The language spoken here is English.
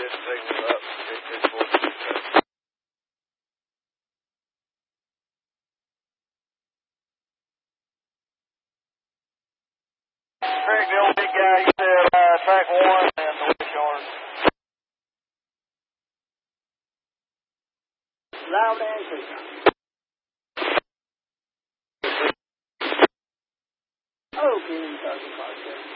just signal up. It's 426. Craig, the old big guy, you said track 1 and the west yard. Loud and clear. Okay,